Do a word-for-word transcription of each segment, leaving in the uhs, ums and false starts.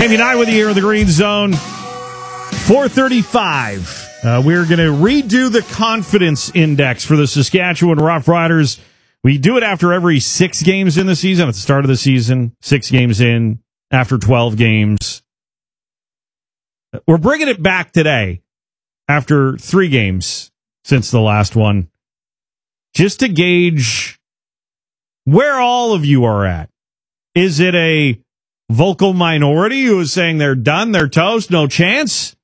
Jamie and I with you here in the Green Zone. four thirty-five. Uh, we're going to redo the confidence index for the Saskatchewan Roughriders. We do it after every six games in the season, at the start of the season, six games in, after twelve games. We're bringing it back today after three games since the last one, just to gauge where all of you are at. Is it a vocal minority who is saying they're done, they're toast, no chance?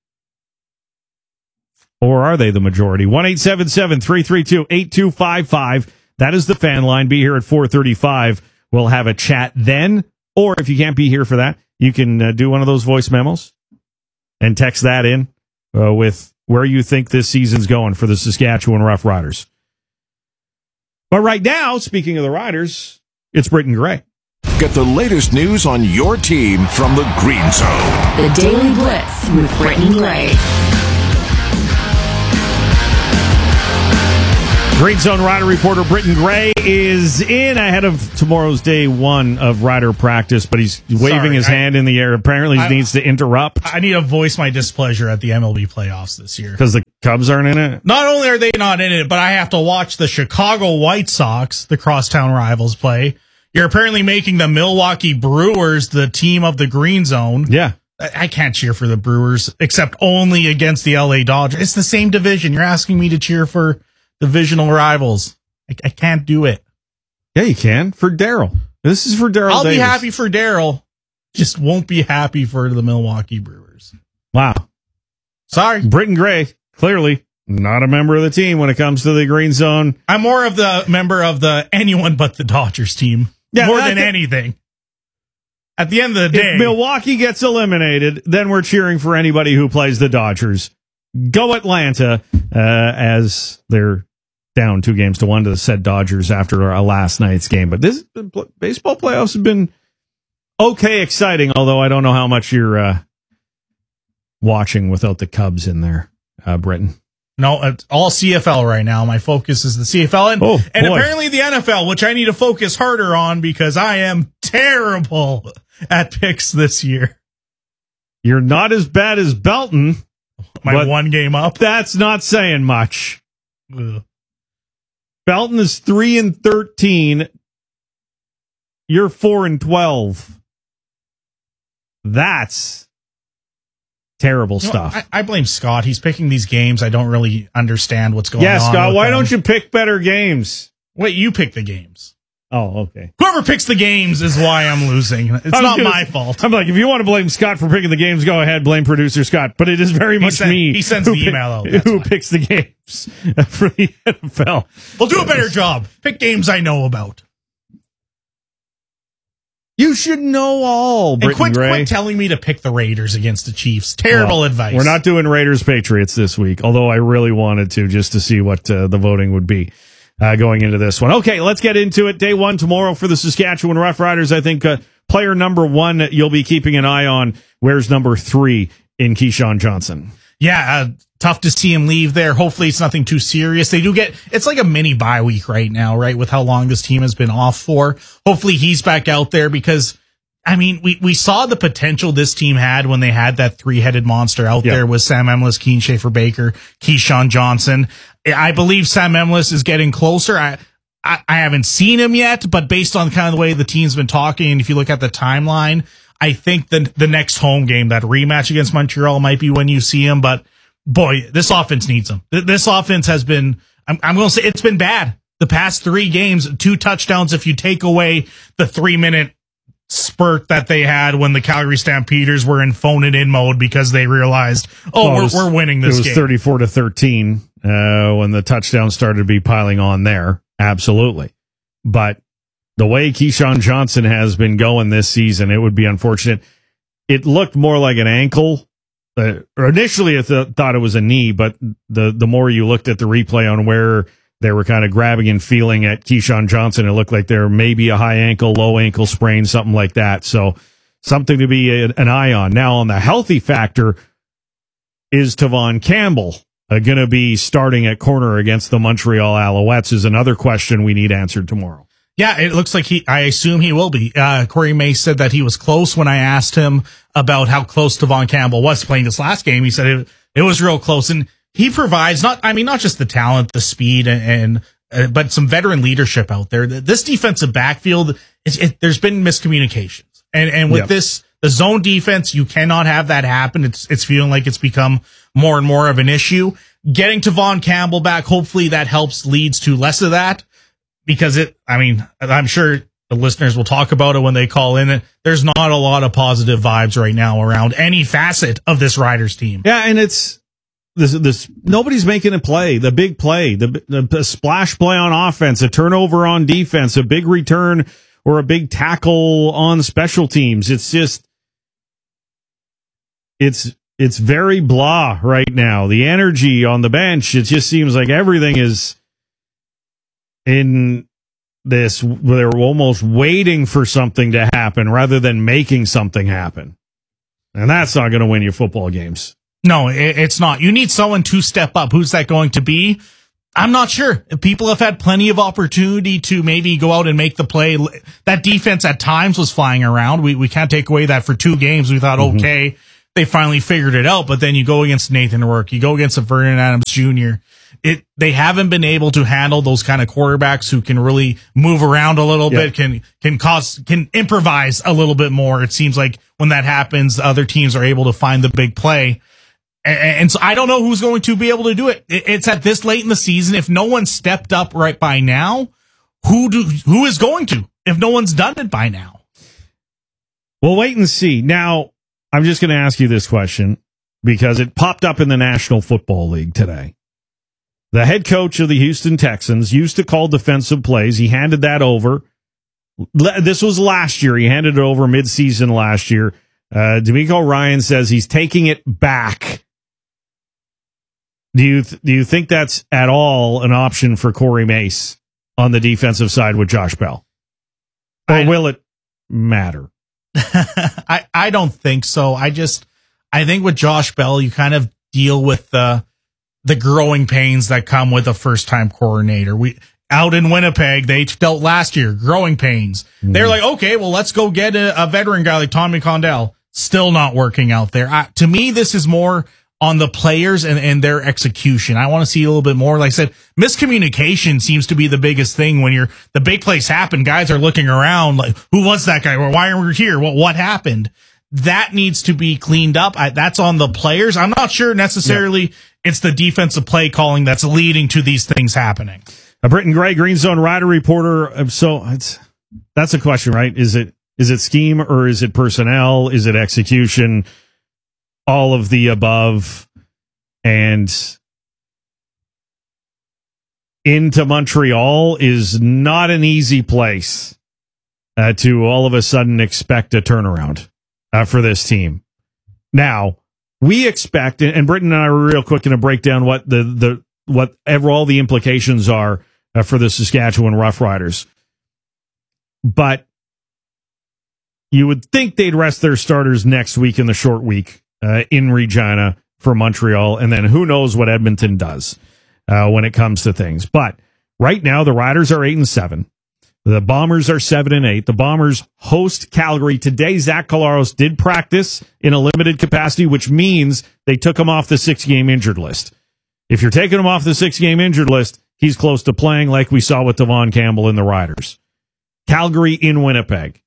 Or are they the majority? one eight seven seven, three three two, eight two five five. That is the fan line. Be here at four thirty-five. We'll have a chat then. Or if you can't be here for that, you can uh, do one of those voice memos and text that in uh, with where you think this season's going for the Saskatchewan Roughriders. But right now, speaking of the Riders, it's Britton Gray. Get the latest news on your team from the Green Zone. The Daily Blitz with Britton Gray. Green Zone Rider reporter Britton Gray is in ahead of tomorrow's day one of Rider practice, but he's waving Sorry, his I, hand in the air. Apparently, he I, needs to interrupt. I need to voice my displeasure at the M L B playoffs this year. Because the Cubs aren't in it? Not only are they not in it, but I have to watch the Chicago White Sox, the crosstown rivals, play. You're apparently making the Milwaukee Brewers the team of the Green Zone. Yeah. I, I can't cheer for the Brewers, except only against the L A Dodgers. It's the same division. You're asking me to cheer for divisional rivals. I, I can't do it. Yeah, you can. For Daryl. This is for Daryl I'll Davis. be happy for Daryl. Just won't be happy for the Milwaukee Brewers. Wow. Sorry. Britton Gray, clearly not a member of the team when it comes to the Green Zone. I'm more of the member of the anyone but the Dodgers team. Yeah, more than the, anything. At the end of the day. If Milwaukee gets eliminated, then we're cheering for anybody who plays the Dodgers. Go Atlanta, uh, as they're down two games to one to the said Dodgers after a last night's game. But this baseball playoffs have been okay exciting, although I don't know how much you're uh, watching without the Cubs in there, uh, Britton. No, it's all C F L right now. My focus is the C F L and, oh, and boy. apparently the N F L, which I need to focus harder on because I am terrible at picks this year. You're not as bad as Belton. My one game up. That's not saying much. Ugh. Belton is three and thirteen. You're four and twelve. That's terrible You know, stuff. I, I blame Scott. He's picking these games. I don't really understand what's going yeah, on. Yeah, Scott, why them. don't you pick better games? Wait, you pick the games. Oh, okay. Whoever picks the games is why I'm losing. It's not gonna, my fault. I'm like, if you want to blame Scott for picking the games, go ahead, blame producer Scott. But it is very much send, me he sends who the pick, email out. Who why. picks the games for the N F L. We'll do a better job. Pick games I know about. You should know all, And Britton quit, Gray. quit telling me to pick the Raiders against the Chiefs. Terrible well, advice. We're not doing Raiders Patriots this week, although I really wanted to just to see what uh, the voting would be. Uh, going into this one. Okay, let's get into it. Day one tomorrow for the Saskatchewan Roughriders. I think uh, player number one that you'll be keeping an eye on. Where's number three in Keyshawn Johnson? Yeah, uh, tough to see him leave there. Hopefully it's nothing too serious. They do get, it's like a mini bye week right now, right? With how long this team has been off for. Hopefully he's back out there because, I mean, we, we saw the potential this team had when they had that three-headed monster out yep. there with Sam Emlis, Keen Schaefer Baker, Keyshawn Johnson. I believe Sam Emlis is getting closer. I, I I haven't seen him yet, but based on kind of the way the team's been talking, and if you look at the timeline, I think the the next home game, that rematch against Montreal, might be when you see him. But boy, this offense needs him. This offense has been, I'm, I'm going to say it's been bad. The past three games, two touchdowns if you take away the three-minute spurt that they had when the Calgary Stampeders were in phone it in mode because they realized, oh, well, we're, was, we're winning this game. It was thirty-four to thirteen uh, when the touchdown started to be piling on there. Absolutely. But the way Keyshawn Johnson has been going this season, it would be unfortunate. It looked more like an ankle. Uh, or initially, I th- thought it was a knee, but the, the more you looked at the replay on where they were kind of grabbing and feeling at Keyshawn Johnson, it looked like there may be a high ankle, low ankle sprain, something like that. So something to be a, an eye on. Now, on the healthy factor, is Tavon Campbell uh, going to be starting at corner against the Montreal Alouettes is another question we need answered tomorrow. Yeah, it looks like he, I assume he will be. Uh, Corey Mace said that he was close when I asked him about how close Devon Campbell was playing this last game. He said it, it was real close, and he provides not, I mean, not just the talent, the speed, and, and uh, but some veteran leadership out there. This defensive backfield, it's, it, there's been miscommunications, and and with yep. this the zone defense, you cannot have that happen. It's it's feeling like it's become more and more of an issue. Getting Devon Campbell back, hopefully that helps, leads to less of that. Because it, I mean, I'm sure the listeners will talk about it when they call in. There's not a lot of positive vibes right now around any facet of this Riders team. Yeah, and it's this. This nobody's making a play. The big play, the, the, the splash play on offense, a turnover on defense, a big return or a big tackle on special teams. It's just, it's it's very blah right now. The energy on the bench, it just seems like everything is in this, they're almost waiting for something to happen rather than making something happen. And that's not going to win you football games. No, it, it's not. You need someone to step up. Who's that going to be? I'm not sure. People have had plenty of opportunity to maybe go out and make the play. That defense at times was flying around. We we can't take away that for two games. We thought, mm-hmm. okay, they finally figured it out. But then you go against Nathan Rourke, you go against a Vernon Adams Junior It they haven't been able to handle those kind of quarterbacks who can really move around a little yeah. bit, can can cause can improvise a little bit more. It seems like when that happens, the other teams are able to find the big play. And, and so I don't know who's going to be able to do it. It's at this late in the season. If no one stepped up right by now, who do who is going to? If no one's done it by now, we'll wait and see. Now, I'm just going to ask you this question because it popped up in the National Football League today. The head coach of the Houston Texans used to call defensive plays. He handed that over. This was last year. He handed it over midseason last year. Uh, D'Amico Ryan says he's taking it back. Do you th- do you think that's at all an option for Corey Mace on the defensive side with Josh Bell? Or I, will it matter? I, I don't think so. I just, I think with Josh Bell, you kind of deal with the, the growing pains that come with a first time coordinator. We out in Winnipeg, they dealt last year, growing pains. Mm. They're like, okay, well, let's go get a, a veteran guy like Tommy Condell. Still not working out there. I, to me, this is more on the players and, and their execution. I want to see a little bit more. Like I said, miscommunication seems to be the biggest thing when you're, the big plays happen. Guys are looking around like, who was that guy? Or why are we here? What, what happened? That needs to be cleaned up. I, that's on the players. I'm not sure necessarily yeah. it's the defensive play calling that's leading to these things happening. Uh, Britton Gray, Green Zone Rider reporter. So it's, that's a question, right? Is it, is it scheme or is it personnel? Is it execution? All of the above. And into Montreal is not an easy place uh, to all of a sudden expect a turnaround uh, for this team. Now, we expect, and Britton and I were real quick going to break down what the, the whatever all the implications are uh, for the Saskatchewan Roughriders. But you would think they'd rest their starters next week in the short week uh, in Regina for Montreal, and then who knows what Edmonton does uh, when it comes to things. But right now, the Riders are eight and seven. The Bombers are seven and eight. The Bombers host Calgary today. Zach Collaros did practice in a limited capacity, which means they took him off the six-game injured list. If you're taking him off the six-game injured list, he's close to playing, like we saw with Devon Campbell and the Riders. Calgary in Winnipeg.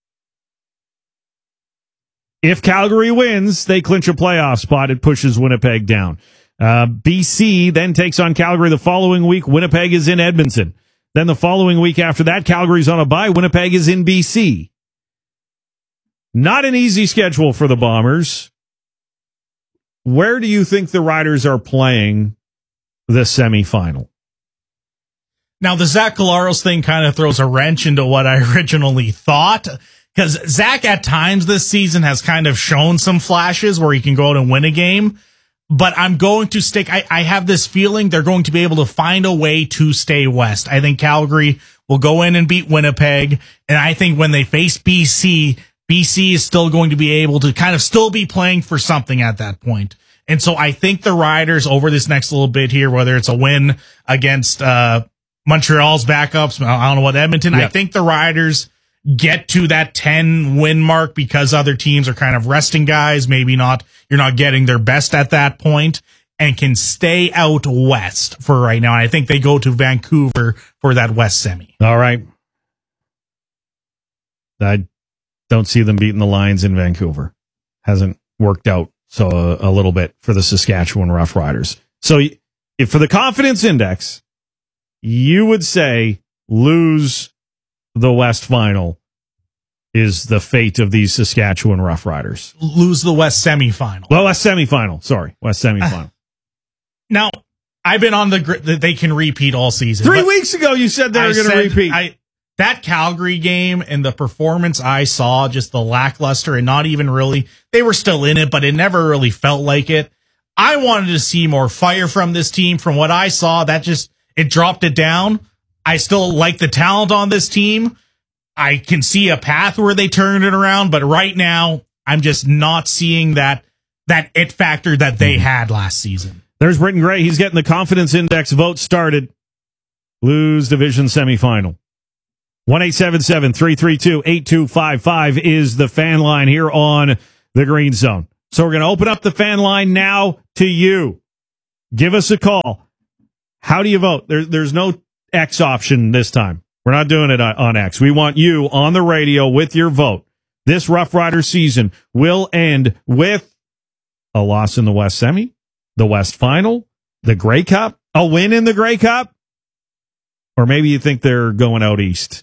If Calgary wins, they clinch a playoff spot. It pushes Winnipeg down. Uh, B C then takes on Calgary the following week. Winnipeg is in Edmonton. Then the following week after that, Calgary's on a bye. Winnipeg is in B C. Not an easy schedule for the Bombers. Where do you think the Riders are playing the semifinal? Now, the Zach Collaros thing kind of throws a wrench into what I originally thought. Because Zach, at times this season, has kind of shown some flashes where he can go out and win a game. But I'm going to stick. I, I have this feeling they're going to be able to find a way to stay west. I think Calgary will go in and beat Winnipeg. And I think when they face B C, B C is still going to be able to kind of still be playing for something at that point. And so I think the Riders over this next little bit here, whether it's a win against, uh, Montreal's backups. I don't know what Edmonton. Yeah. I think the Riders get to that ten win mark because other teams are kind of resting guys. Maybe not. You're not getting their best at that point, and can stay out west for right now. And I think they go to Vancouver for that West semi. All right. I don't see them beating the Lions in Vancouver. Hasn't worked out so a, a little bit for the Saskatchewan Roughriders. So if for the confidence index, you would say lose the West Final is the fate of these Saskatchewan Roughriders. Lose the West semifinal. Well, West semifinal. Sorry, West semifinal. Now, I've been on the gr- that they can repeat all season. Three weeks ago, you said they were going to repeat. I, that Calgary game and the performance I saw, just the lackluster and not even really, they were still in it, but it never really felt like it. I wanted to see more fire from this team. From what I saw, that just, it dropped it down. I still like the talent on this team. I can see a path where they turn it around, but right now, I'm just not seeing that that it factor that they had last season. There's Britton Gray. He's getting the confidence index vote started. Blues division semifinal. one eight seven seven, three three two, eight two five five is the fan line here on the Green Zone. So we're going to open up the fan line now to you. Give us a call. How do you vote? There, there's no X option this time. We're not doing it on X. We want you on the radio with your vote. This Rough Rider season will end with a loss in the West Semi, the West Final, the Grey Cup, a win in the Grey Cup, or maybe you think they're going out east.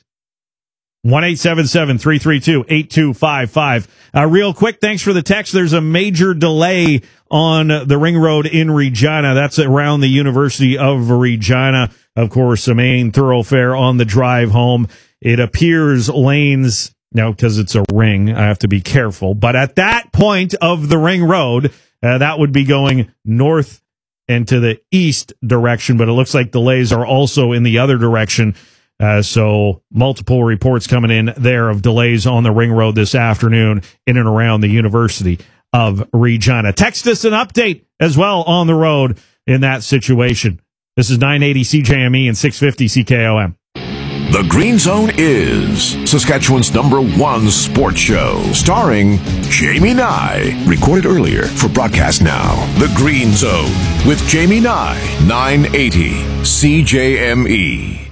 one eight seven seven, three three two, eight two five five. Uh, real quick, thanks for the text. There's a major delay on the Ring Road in Regina. That's around the University of Regina. Of course, a main thoroughfare on the drive home. It appears lanes, now because it's a ring, I have to be careful. But at that point of the Ring Road, uh, that would be going north and to the east direction. But it looks like delays are also in the other direction. Uh, so multiple reports coming in there of delays on the Ring Road this afternoon in and around the University of Regina. Text us an update as well on the road in that situation. This is nine eighty C J M E and six fifty C K O M. The Green Zone is Saskatchewan's number one sports show, starring Jamie Nye. Recorded earlier for broadcast now. The Green Zone with Jamie Nye, nine eighty C J M E.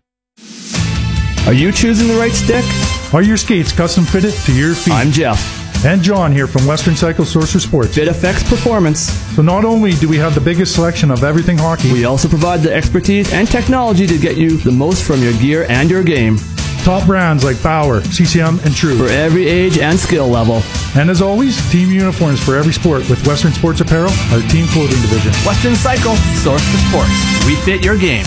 Are you choosing the right stick? Are your skates custom fitted to your feet? I'm Jeff. And John here from Western Cycle Sorcerer Sports. Fit affects performance. So not only do we have the biggest selection of everything hockey, we also provide the expertise and technology to get you the most from your gear and your game. Top brands like Bauer, C C M, and True. For every age and skill level. And as always, team uniforms for every sport with Western Sports Apparel, our team clothing division. Western Cycle, source for sports. We fit your game.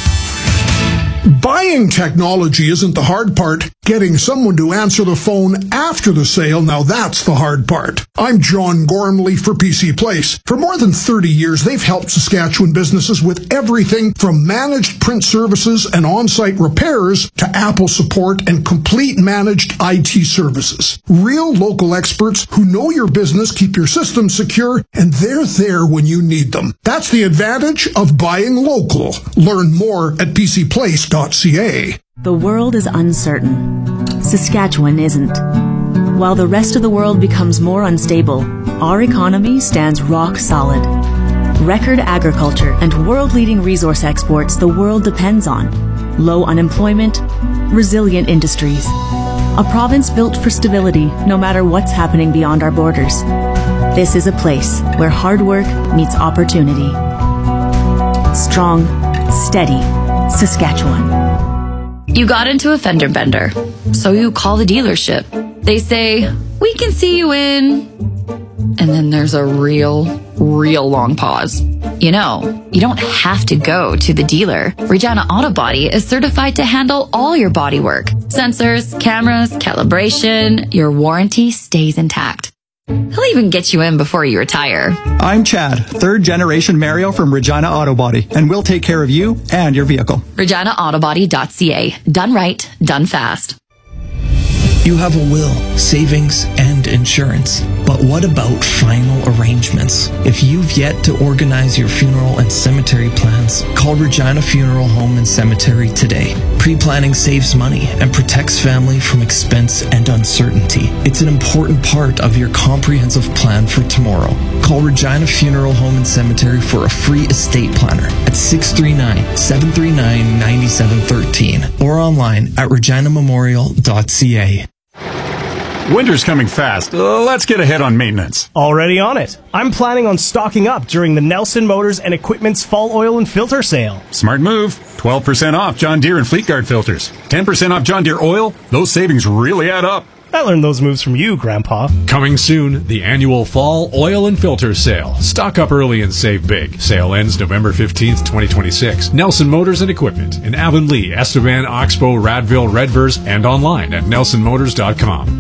Buying technology isn't the hard part. Getting someone to answer the phone after the sale, now that's the hard part. I'm John Gormley for P C Place. For more than thirty years, they've helped Saskatchewan businesses with everything from managed print services and on-site repairs to Apple support and complete managed I T services. Real local experts who know your business, keep your systems secure, and they're there when you need them. That's the advantage of buying local. Learn more at p c place dot c a. The world is uncertain. Saskatchewan isn't. While the rest of the world becomes more unstable, our economy stands rock solid. Record agriculture and world-leading resource exports the world depends on. Low unemployment, resilient industries. A province built for stability no matter what's happening beyond our borders. This is a place where hard work meets opportunity. Strong, steady Saskatchewan. You got into a fender bender, so you call the dealership. They say, we can see you in... And then there's a real, real long pause. You know, you don't have to go to the dealer. Regina Auto Body is certified to handle all your body work. Sensors, cameras, calibration, your warranty stays intact. He'll even get you in before you retire. I'm Chad, third generation Mario from Regina Auto Body, and we'll take care of you and your vehicle. regina auto body dot c a. Done right, done fast. You have a will, savings, and insurance. But what about final arrangements? If you've yet to organize your funeral and cemetery plans, call Regina Funeral Home and Cemetery today. Pre-planning saves money and protects family from expense and uncertainty. It's an important part of your comprehensive plan for tomorrow. Call Regina Funeral Home and Cemetery for a free estate planner at six three nine, seven three nine, nine seven one three or online at regina memorial dot c a. Winter's coming fast. Uh, let's get ahead on maintenance. Already on it. I'm planning on stocking up during the Nelson Motors and Equipment's fall oil and filter sale. Smart move. twelve percent off John Deere and Fleet Guard filters. ten percent off John Deere oil. Those savings really add up. I learned those moves from you, Grandpa. Coming soon, the annual fall oil and filter sale. Stock up early and save big. Sale ends November fifteenth, twenty twenty-six. Nelson Motors and Equipment in Avonlea, Estevan, Oxbow, Radville, Redvers, and online at nelson motors dot com.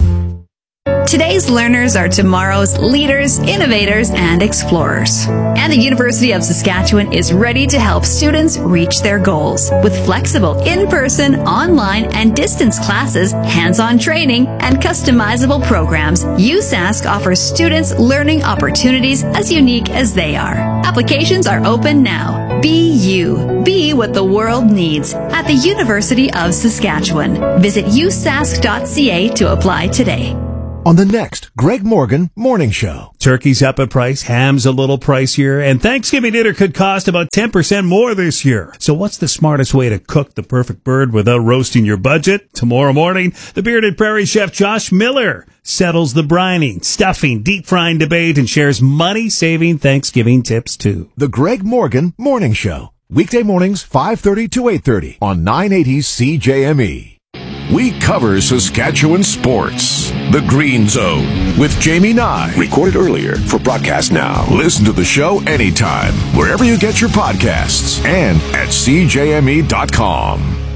Today's learners are tomorrow's leaders, innovators, and explorers. And the University of Saskatchewan is ready to help students reach their goals. With flexible in-person, online, and distance classes, hands-on training, and customizable programs, U S A S C offers students learning opportunities as unique as they are. Applications are open now. Be you. Be what the world needs at the University of Saskatchewan. Visit u sask dot c a to apply today. On the next Greg Morgan Morning Show. Turkey's up in price, ham's a little pricier, and Thanksgiving dinner could cost about ten percent more this year. So what's the smartest way to cook the perfect bird without roasting your budget? Tomorrow morning, the bearded prairie chef Josh Miller settles the brining, stuffing, deep frying debate and shares money-saving Thanksgiving tips too. The Greg Morgan Morning Show. Weekday mornings, five thirty to eight thirty on nine eighty C J M E. We cover Saskatchewan sports. The Green Zone with Jamie Nye. Recorded earlier for broadcast now. Listen to the show anytime, wherever you get your podcasts, and at c j m e dot com.